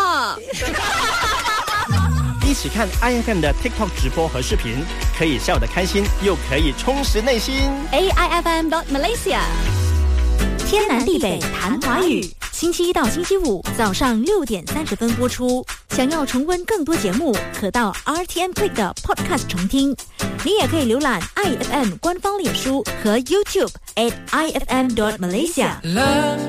一起看 AIFM 的 TikTok 直播和视频，可以笑得开心，又可以充实内心。 AIFM.Malaysia， 天南地北谈华语，星期一到星期五早上6点30分播出。想要重温更多节目，可到 RTM Play 的 Podcast 重听。你也可以浏览 AIFM 官方脸书和 YouTube @AIFM.Malaysia。